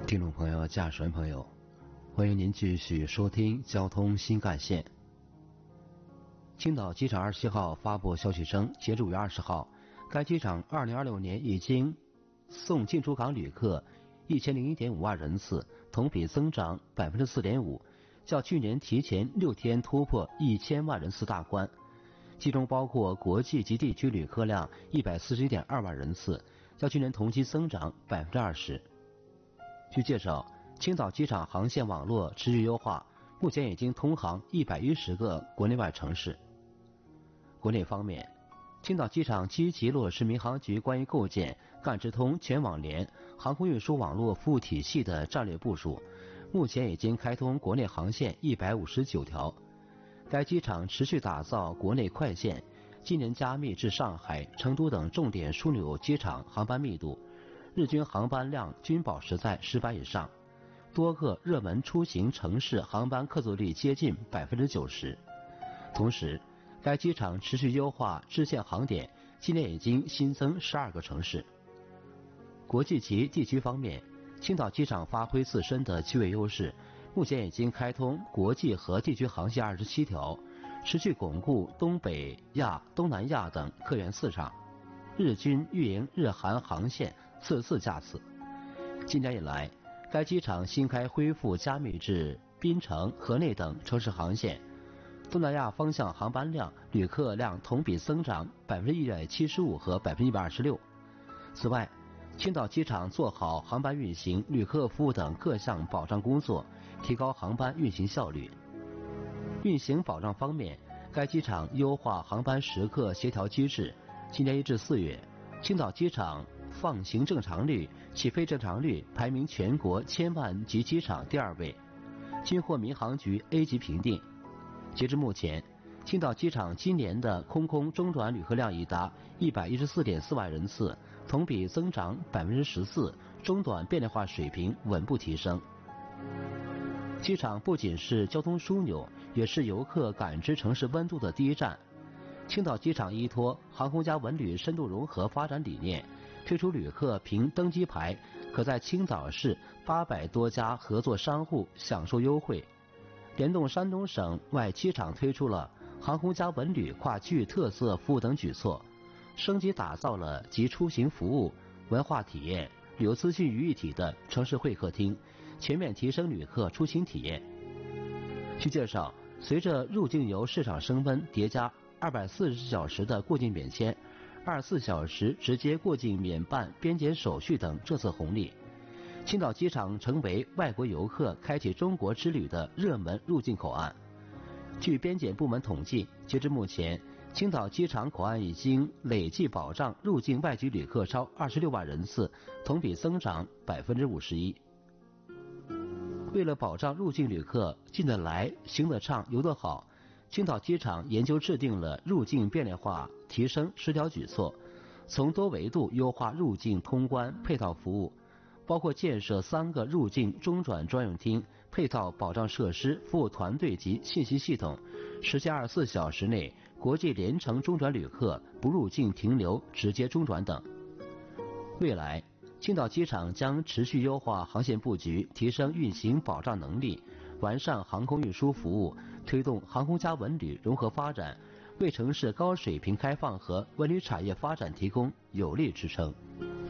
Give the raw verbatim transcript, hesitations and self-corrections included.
听众朋友、驾驶员朋友，欢迎您继续收听交通新干线。青岛机场二十七号发布消息称，截至五月二十号，该机场二零二六年已经送进出港旅客一千零一点五万人次，同比增长百分之四点五，较去年提前六天突破一千万人次大关。其中包括国际及地区旅客量一百四十一点二万人次，较去年同期增长百分之二十。据介绍，青岛机场航线网络持续优化，目前已经通航一百一十个国内外城市。国内方面，青岛机场积极落实民航局关于构建赣直通全网联航空运输网络服务体系的战略部署，目前已经开通国内航线一百五十九条。该机场持续打造国内快线，今年加密至上海、成都等重点枢纽机场航班密度，日均航班量均保持在十班以上，多个热门出行城市航班客座率接近百分之九十。同时，该机场持续优化支线航点，今年已经新增十二个城市。国际及地区方面，青岛机场发挥自身的区位优势，目前已经开通国际和地区航线二十七条，持续巩固东北亚、东南亚等客源市场，日均运营日韩航线四次架次。今年以来，该机场新开恢复加密至槟城、河内等城市航线，东南亚方向航班量、旅客量同比增长百分之一百七十五和百分之一百二十六。此外，青岛机场做好航班运行、旅客服务等各项保障工作，提高航班运行效率。运行保障方面，该机场优化航班时刻协调机制。今年一至四月，青岛机场放行正常率、起飞正常率排名全国千万级机场第二位，均获民航局 A 级评定。截至目前，青岛机场今年的空空中转旅客量已达一百一十四点四万人次，同比增长百分之十四，中短便利化水平稳步提升。机场不仅是交通枢纽，也是游客感知城市温度的第一站。青岛机场依托航空加文旅深度融合发展理念，推出旅客凭登机牌可在青岛市八百多家合作商户享受优惠，联动山东省外机场推出了航空加文旅跨区域特色服务等举措，升级打造了集出行服务、文化体验、旅游资讯于一体的城市会客厅，全面提升旅客出行体验。据介绍，随着入境游市场升温，叠加二百四十小时的过境免签、二十四小时直接过境免办边检手续等政策红利，青岛机场成为外国游客开启中国之旅的热门入境口岸。据边检部门统计，截至目前，青岛机场口岸已经累计保障入境外籍旅客超二十六万人次，同比增长百分之五十一。为了保障入境旅客进得来、行得畅、游得好，青岛机场研究制定了入境便利化提升十条举措，从多维度优化入境通关配套服务，包括建设三个入境中转专用厅、配套保障设施、服务团队及信息系统，实现二十四小时内国际联程中转旅客不入境停留直接中转等。未来，青岛机场将持续优化航线布局，提升运行保障能力，完善航空运输服务，推动航空加文旅融合发展，为城市高水平开放和文旅产业发展提供有力支撑。